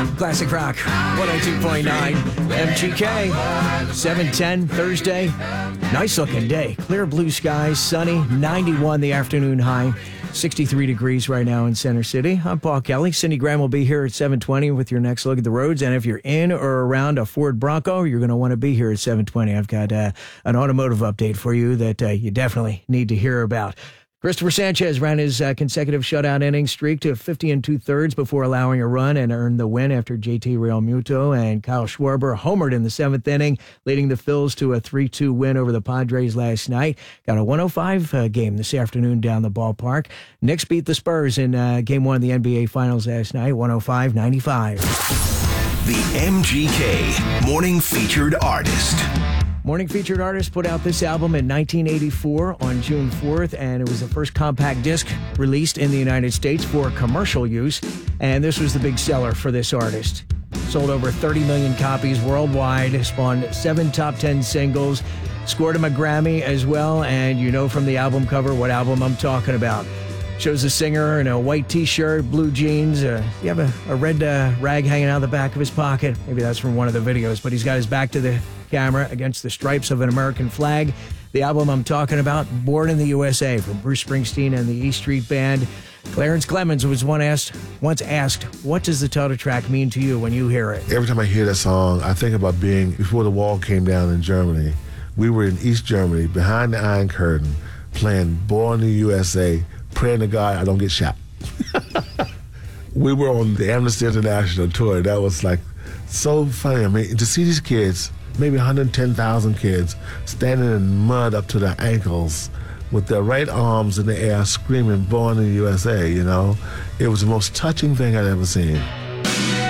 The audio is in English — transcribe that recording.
Classic Rock 102.9 MGK. 7:10 Thursday. Nice looking day. Clear blue skies, sunny, 91 the afternoon high. 63 degrees right now in Center City. I'm Paul Kelly. Cindy Graham will be here at 7:20 with your next look at the roads. And if you're in or around a Ford Bronco, you're going to want to be here at 7:20. I've got an automotive update for you that you definitely need to hear about. Christopher Sanchez ran his consecutive shutout inning streak to 50 2/3 before allowing a run and earned the win after JT Realmuto and Kyle Schwarber homered in the 7th inning, leading the Phils to a 3-2 win over the Padres last night. Got a 105 game this afternoon down the ballpark. Knicks beat the Spurs in Game 1 of the NBA Finals last night, 105-95. The MGK Morning Featured Artist. Morning Featured Artist put out this album in 1984 on June 4th, and it was the first compact disc released in the United States for commercial use, and this was the big seller for this artist. Sold over 30 million copies worldwide, spawned 7 top 10 singles, scored him a Grammy as well, and you know from the album cover what album I'm talking about. Shows the singer in a white T-shirt, blue jeans. You have a red rag hanging out the back of his pocket. Maybe that's from one of the videos, but he's got his back to the camera against the stripes of an American flag. The album I'm talking about, Born in the USA, from Bruce Springsteen and the E Street Band. Clarence Clemens was once asked, what does the title track mean to you when you hear it? Every time I hear that song, I think about being, before the wall came down in Germany, we were in East Germany, behind the Iron Curtain, playing Born in the USA, praying to God I don't get shot. We were on the Amnesty International tour. That was like so funny. I mean, to see these kids, maybe 110,000 kids, standing in mud up to their ankles with their right arms in the air screaming, Born in the USA, you know. It was the most touching thing I'd ever seen.